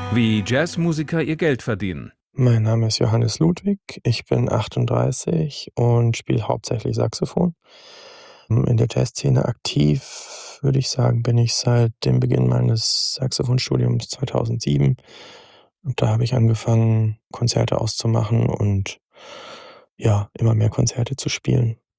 Wie Jazzmusiker ihr Geld verdienen. Mein Name ist Johannes Ludwig. Ich bin 38 und spiele hauptsächlich Saxophon. In der Jazzszene aktiv, würde ich sagen, bin ich seit dem Beginn meines Saxophonstudiums 2007. Und da habe ich angefangen, Konzerte auszumachen und ja, immer mehr Konzerte zu spielen.